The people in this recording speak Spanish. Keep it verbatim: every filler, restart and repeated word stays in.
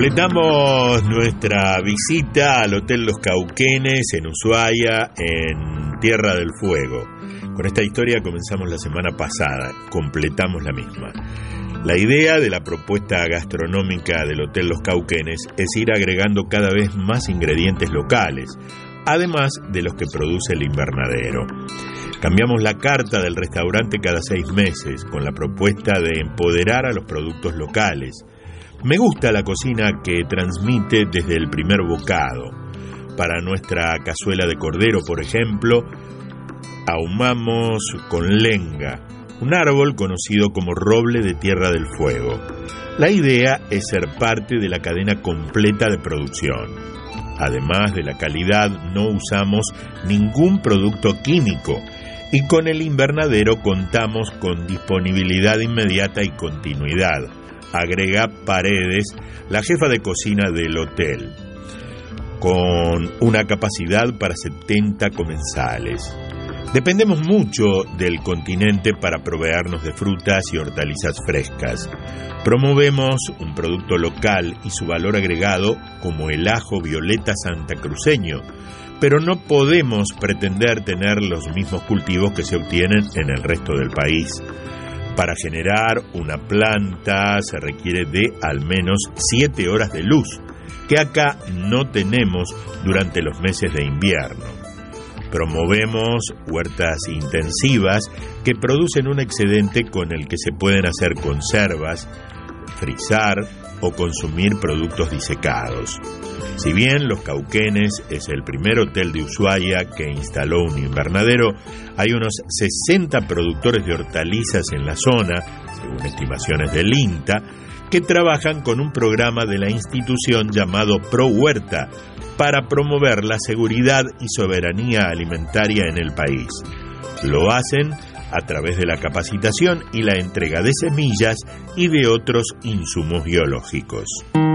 Completamos nuestra visita al Hotel Los Cauquenes en Ushuaia, en Tierra del Fuego. Con esta historia comenzamos la semana pasada, completamos la misma. La idea de la propuesta gastronómica del Hotel Los Cauquenes es ir agregando cada vez más ingredientes locales, además de los que produce el invernadero. Cambiamos la carta del restaurante cada seis meses con la propuesta de empoderar a los productos locales. Me gusta la cocina que transmite desde el primer bocado. Para nuestra cazuela de cordero, por ejemplo, ahumamos con lenga, un árbol conocido como roble de Tierra del Fuego. La idea es ser parte de la cadena completa de producción. Además de la calidad, no usamos ningún producto químico y con el invernadero contamos con disponibilidad inmediata y continuidad, agrega Paredes, la jefa de cocina del hotel, con una capacidad para setenta comensales. Dependemos mucho del continente para proveernos de frutas y hortalizas frescas. Promovemos un producto local y su valor agregado como el ajo violeta santacruceño, pero no podemos pretender tener los mismos cultivos que se obtienen en el resto del país. Para generar una planta se requiere de al menos siete horas de luz, que acá no tenemos durante los meses de invierno. Promovemos huertas intensivas que producen un excedente con el que se pueden hacer conservas, frizar o consumir productos disecados. Si bien Los Cauquenes es el primer hotel de Ushuaia que instaló un invernadero, hay unos sesenta productores de hortalizas en la zona, según estimaciones del INTA, que trabajan con un programa de la institución llamado Pro Huerta para promover la seguridad y soberanía alimentaria en el país. Lo hacen a través de la capacitación y la entrega de semillas y de otros insumos biológicos.